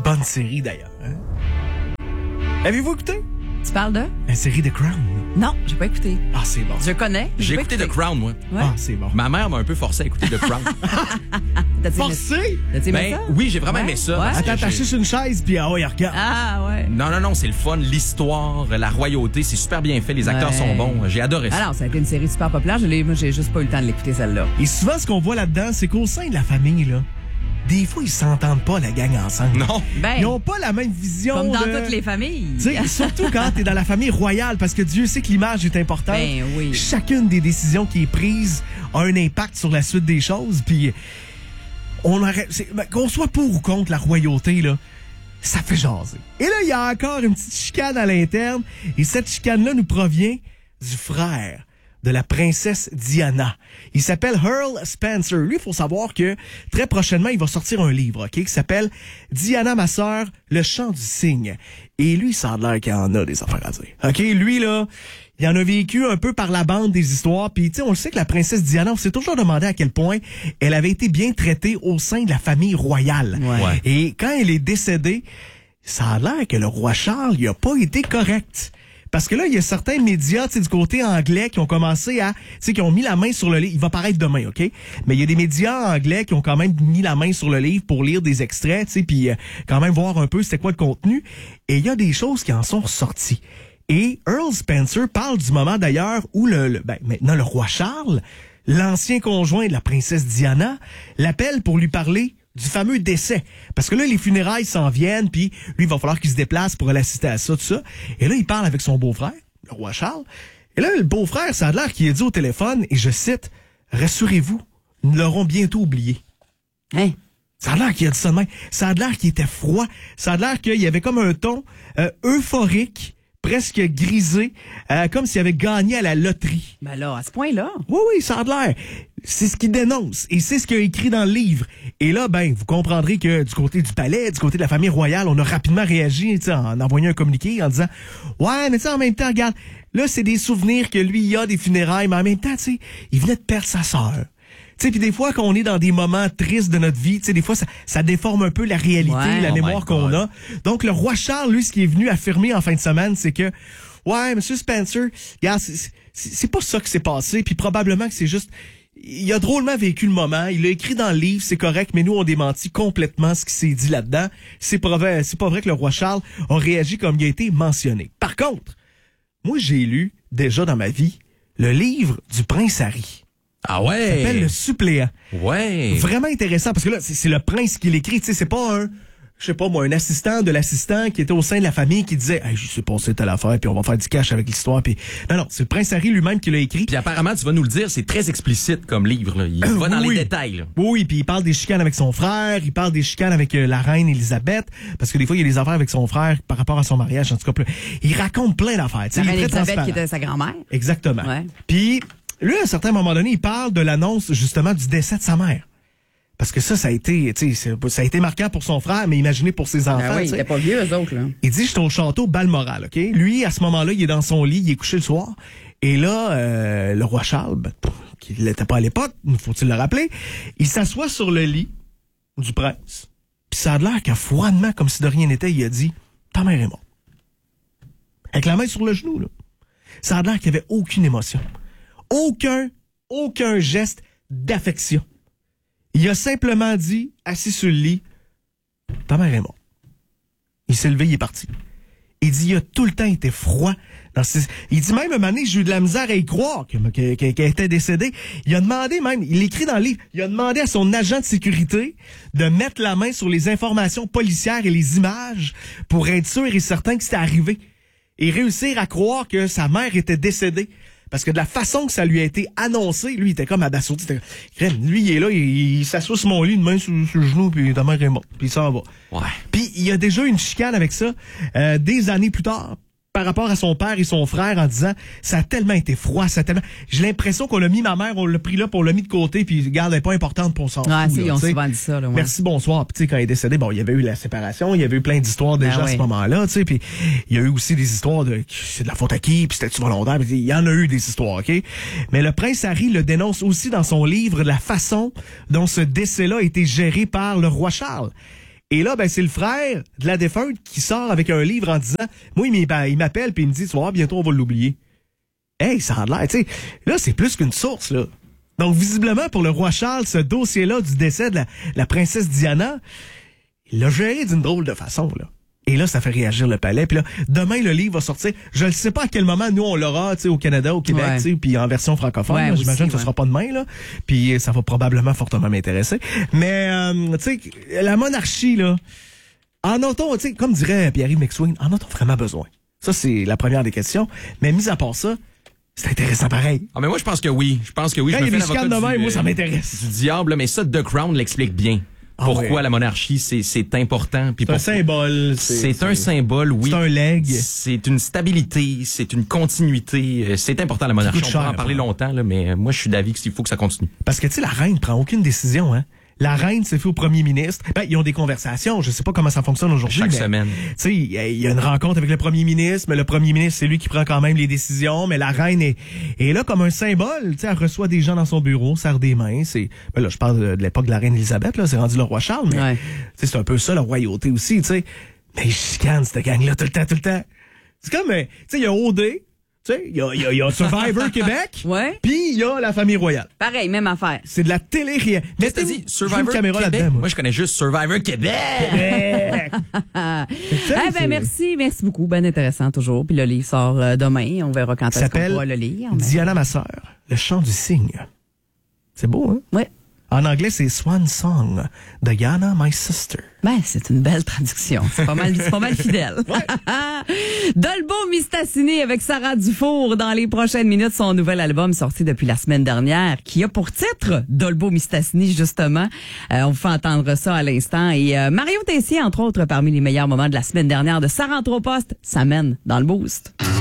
bonne série d'ailleurs. Hein? Avez-vous écouté? Tu parles de? La série The Crown. Non, j'ai pas écouté. Ah, c'est bon. Je connais. J'ai écouté The Crown, moi. Ouais. Ah, c'est bon. Ma mère m'a un peu forcé à écouter The Crown. Forcé? T'as-tu aimé Ben ça? oui, j'ai vraiment Ouais. aimé ça. Ouais. parce que Attends, j'ai- t'attaché sur une chaise, puis ah ouais, regarde. Ah, ouais. Non, c'est le fun. L'histoire, la royauté, c'est super bien fait. Les acteurs Ouais. sont bons. J'ai adoré ça. Alors, ça a été une série super populaire. Moi, j'ai juste pas eu le temps de l'écouter, celle-là. Et souvent, ce qu'on voit là-dedans, c'est qu'au sein de la famille, là, des fois, ils s'entendent pas, la gang, ensemble. Non. Ben, Ils n'ont pas la même vision. comme dans de... toutes les familles. Tu sais, surtout quand t'es dans la famille royale, parce que Dieu sait que l'image est importante. Ben oui. Chacune des décisions qui est prise a un impact sur la suite des choses. Puis, qu'on soit pour ou contre la royauté, là, ça fait jaser. Et là, il y a encore une petite chicane à l'interne. Et cette chicane-là nous provient du frère de la princesse Diana. Il s'appelle Earl Spencer. Lui, il faut savoir que très prochainement, il va sortir un livre, OK, qui s'appelle Diana, ma sœur, le chant du cygne. Et lui, ça a l'air qu'il en a des affaires à dire. OK, lui, là, il en a vécu un peu par la bande des histoires. Puis, tu sais, on le sait que la princesse Diana, on s'est toujours demandé à quel point elle avait été bien traitée au sein de la famille royale. Ouais. Et quand elle est décédée, ça a l'air que le roi Charles, il a pas été correct. Parce que là, il y a certains médias, tu sais, du côté anglais qui ont commencé à, tu sais, qui ont mis la main sur le livre. Il va paraître demain, OK? Mais il y a des médias anglais qui ont quand même mis la main sur le livre pour lire des extraits, tu sais, puis quand même voir un peu c'était quoi le contenu. Et il y a des choses qui en sont ressorties. Et Earl Spencer parle du moment d'ailleurs où maintenant le roi Charles, l'ancien conjoint de la princesse Diana, l'appelle pour lui parler du fameux décès. Parce que là, les funérailles s'en viennent, puis lui, il va falloir qu'il se déplace pour aller assister à ça, tout ça. Et là, il parle avec son beau-frère, le roi Charles. Et là, le beau-frère, ça a l'air qu'il a dit au téléphone, et je cite, « Rassurez-vous, nous l'aurons bientôt oublié. » Hein? Ça a l'air qu'il a dit ça de même. Ça a l'air qu'il était froid. Ça a l'air qu'il y avait comme un ton euphorique, presque grisé, comme s'il avait gagné à la loterie. Ben là, à ce point-là. Oui, ça a l'air. C'est ce qu'il dénonce et c'est ce qu'il a écrit dans le livre. Et là, ben, vous comprendrez que du côté du palais, du côté de la famille royale, on a rapidement réagi, tu sais, en envoyant un communiqué en disant « Ouais, mais tu sais, en même temps, regarde, là, c'est des souvenirs que lui, il a des funérailles, mais en même temps, tu sais, il venait de perdre sa sœur. » Tu sais, puis des fois, quand on est dans des moments tristes de notre vie, tu sais, des fois, ça déforme un peu la réalité, Ouais. la Oh mémoire my qu'on God. a. Donc, le roi Charles, lui, ce qui est venu affirmer en fin de semaine, c'est que ouais, Monsieur Spencer, regarde, c'est pas ça qui s'est passé, puis probablement que c'est juste... Il a drôlement vécu le moment, il l'a écrit dans le livre, c'est correct, mais nous, on démentit complètement ce qui s'est dit là-dedans. C'est pas vrai que le roi Charles a réagi comme il a été mentionné. Par contre, moi, j'ai lu, déjà dans ma vie, le livre du prince Harry. Ah Ça s'appelle ouais. Le Suppléant. Ouais. Vraiment intéressant, parce que là, c'est le prince qui l'écrit, tu sais, c'est pas un assistant de l'assistant qui était au sein de la famille qui disait hey, je sais passer telle affaire puis on va faire du cash avec l'histoire puis non, c'est le prince Harry lui-même qui l'a écrit. Puis apparemment, tu vas nous le dire, c'est très explicite comme livre. Là. Il va dans oui. les détails. Là. Oui, puis il parle des chicanes avec son frère, il parle des chicanes avec la reine Élisabeth parce que des fois il y a des affaires avec son frère par rapport à son mariage en tout cas. Il raconte plein d'affaires, tu sais, La il est reine très Elisabeth qui transparent. était sa grand-mère. Exactement. Ouais. Puis lui à un certain moment donné, il parle de l'annonce justement du décès de sa mère. Parce que ça a été, tu sais, ça a été marquant pour son frère, mais imaginez pour ses enfants. Ben oui, tu sais. c'était pas vieux, eux autres, là. Il dit, j'étais au château Balmoral, OK? Lui, à ce moment-là, il est dans son lit, il est couché le soir. Et là, le roi Charles, qui l'était pas à l'époque, faut-il le rappeler, il s'assoit sur le lit du prince. Puis ça a l'air que froidement, comme si de rien n'était, il a dit, ta mère est morte. Avec la main sur le genou, là. Ça a l'air qu'il n'y avait aucune émotion. Aucun geste d'affection. Il a simplement dit, assis sur le lit, ta mère est morte. Il s'est levé, il est parti. Il dit, il a tout le temps été froid. Il dit même, un moment donné, j'ai eu de la misère à y croire qu'elle était décédée. Il a demandé même, il écrit dans le livre, il a demandé à son agent de sécurité de mettre la main sur les informations policières et les images pour être sûr et certain que c'était arrivé. Et réussir à croire que sa mère était décédée. Parce que de la façon que ça lui a été annoncé, lui, il était comme abasourdi. Lui, il est là, il s'assoit sur mon lit, une main sur le genou, puis ta mère est morte. Puis il s'en va. Ouais. Puis il y a déjà une chicane avec ça, des années plus tard, par rapport à son père et son frère, en disant, ça a tellement été froid, j'ai l'impression qu'on l'a mis, ma mère, on l'a pris là, puis on l'a mis de côté, puis regarde, elle est pas importante pour s'en Ah, fout, si, là, ils ont tu sais. souvent dit ça, là. Ouais. Merci, bonsoir. Puis tu sais, quand il est décédé, bon, il y avait eu la séparation, il y avait eu plein d'histoires déjà à ce oui. moment-là, tu sais, puis il y a eu aussi des histoires de c'est de la faute à qui, puis c'était-tu volontaire, puis il y en a eu des histoires, OK? Mais le prince Harry le dénonce aussi dans son livre de la façon dont ce décès-là a été géré par le roi Charles. Et là, ben, c'est le frère de la défunte qui sort avec un livre en disant, moi, il m'appelle puis il me dit, tu vas voir, bientôt on va l'oublier. Hey, ça a l'air, tu sais, là, c'est plus qu'une source, là. Donc, visiblement, pour le roi Charles, ce dossier-là du décès de la princesse Diana, il l'a géré d'une drôle de façon, là. Et là, ça fait réagir le palais. Puis là, demain, le livre va sortir. Je ne sais pas à quel moment, nous, on l'aura, tu sais, au Canada, au Québec, tu sais, puis en version francophone. Ouais, là, j'imagine que ce ouais. sera pas demain, là. Puis ça va probablement fortement m'intéresser. Mais, tu sais, la monarchie, là, en a-t-on, tu sais, comme dirait Pierre-Yves McSween, en a-t-on vraiment besoin? Ça, c'est la première des questions. Mais mis à part ça, c'est intéressant pareil. Ah, mais moi, je pense que oui. Je pense que oui. Quand Je il y me a fais des chicanes l'avocat de même, du, moi, ça m'intéresse. du diable, mais ça, The Crown l'explique bien. Pourquoi ouais. la monarchie, c'est important. Puis C'est un pourquoi- symbole. C'est un symbole, oui. C'est un leg. C'est une stabilité, c'est une continuité. C'est important, la monarchie. coûte On pourra cher, en parler hein. longtemps, là, mais moi, je suis d'avis qu'il faut que ça continue. Parce que, tu sais, la reine prend aucune décision, hein. La reine s'est fait au premier ministre. Ben, ils ont des conversations. Je sais pas comment ça fonctionne aujourd'hui. Chaque mais, semaine. Tu sais, il y a une rencontre avec le premier ministre, mais le premier ministre, c'est lui qui prend quand même les décisions. Mais la reine est là comme un symbole. Tu sais, elle reçoit des gens dans son bureau, serre des mains. Ben là, je parle de l'époque de la reine Élisabeth, là. C'est rendu le roi Charles, mais Ouais. tu sais, c'est un peu ça, la royauté aussi, tu sais. Mais ils chicanent, cette gang-là, tout le temps. C'est comme, tu sais, il y a OD, tu sais, il y a Survivor Québec. Ouais. Puis il y a la famille royale. Pareil, même affaire. C'est de la télé-réalité. Qu'est-ce que t'as dit? Survivor caméra Québec? là-dedans, moi. Moi, je connais juste Survivor Québec. Eh ben merci beaucoup, ben intéressant toujours. Puis le livre sort demain, on verra quand est-ce qu'on s'appelle pourra le lire. mais- Diana, ma sœur, le chant du cygne. C'est beau, hein? Ouais. En anglais, c'est Swan Song, Diana, my sister. Ben, c'est une belle traduction. C'est pas mal fidèle. Dolbo Mistassini avec Sarah Dufour dans les prochaines minutes, son nouvel album sorti depuis la semaine dernière, qui a pour titre Dolbo Mistassini, justement. On vous fait entendre ça à l'instant. Et Mario Tessier, entre autres, parmi les meilleurs moments de la semaine dernière de Sarah Anthropost, ça mène dans le boost.